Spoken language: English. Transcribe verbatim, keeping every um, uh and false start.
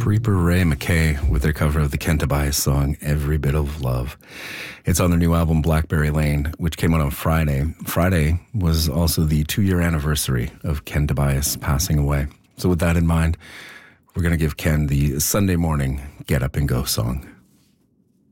Creeper Ray McKay with their cover of the Ken Tobias song, Every Bit of Love. It's on their new album, Blackberry Lane, which came out on Friday. Friday was also the two-year anniversary of Ken Tobias passing away. So with that in mind, we're going to give Ken the Sunday morning Get Up and Go song.